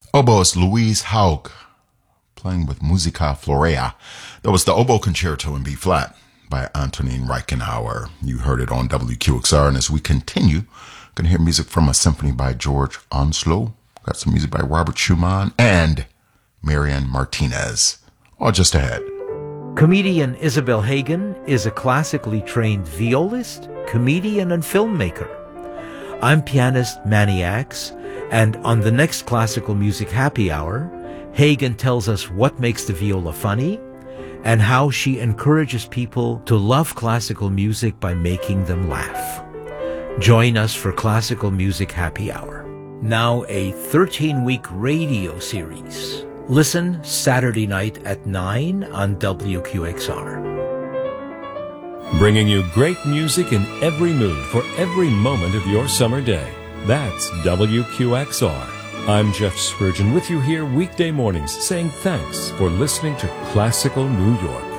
Oboist Louise Haug playing with Musica Florea. That was the Oboe Concerto in B-flat by Antonin Reichenauer. You heard it on WQXR, and as we continue, going to hear music from a symphony by George Onslow. Got some music by Robert Schumann and Marian Martinez. All just ahead. Comedian Isabel Hagen is a classically trained violist, comedian, and filmmaker. I'm pianist Manny Axe, and on the next Classical Music Happy Hour, Hagen tells us what makes the viola funny and how she encourages people to love classical music by making them laugh. Join us for Classical Music Happy Hour. Now a 13-week radio series. Listen Saturday night at 9 on WQXR. Bringing you great music in every mood for every moment of your summer day. That's WQXR. I'm Jeff Spurgeon with you here weekday mornings saying thanks for listening to Classical New York.